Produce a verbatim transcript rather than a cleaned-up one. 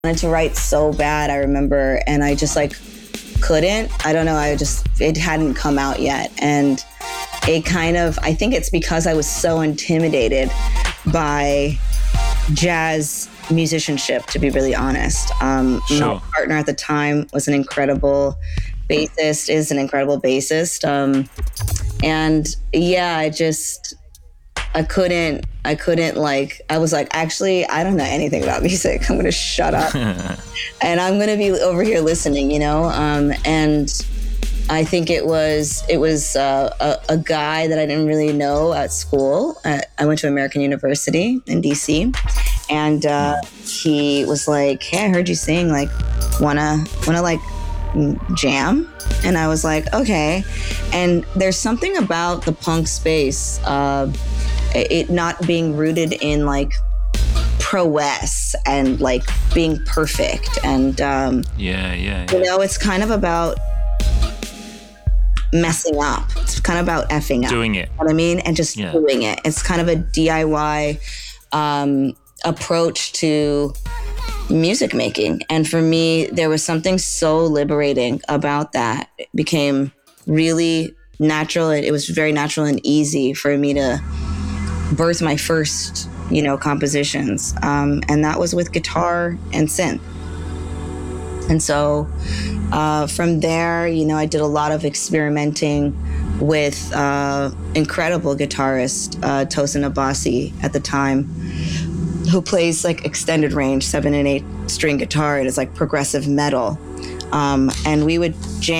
wanted to write so bad, I remember, and I just like couldn't. I don't know, I just, it hadn't come out yet. And it kind of, I think it's because I was so intimidated by jazz musicianship, to be really honest. Um, sure. My partner at the time was an incredible bassist, is an incredible bassist. Um, and yeah, I just, I couldn't, I couldn't like, I was like, actually, I don't know anything about music. I'm going to shut up and I'm going to be over here listening, you know? Um, and I think it was, it was uh, a, a guy that I didn't really know at school. Uh, I went to American University in D C, and uh, he was like, hey, I heard you sing, like, wanna, wanna like jam? And I was like, okay. And there's something about the punk space, uh, it not being rooted in like prowess and like being perfect. And, um, yeah, yeah, yeah. you know, it's kind of about messing up. It's kind of about effing up. Doing it. You know what I mean? And just yeah. doing it. It's kind of a D I Y um, approach to music making. And for me, there was something so liberating about that. It became really natural. It was very natural and easy for me to birth my first, you know, compositions. Um, and that was with guitar and synth. And so uh, from there, you know, I did a lot of experimenting with uh, incredible guitarist uh, Tosin Abasi at the time, who plays like extended range seven and eight string guitar. It is like progressive metal. Um, and we would jam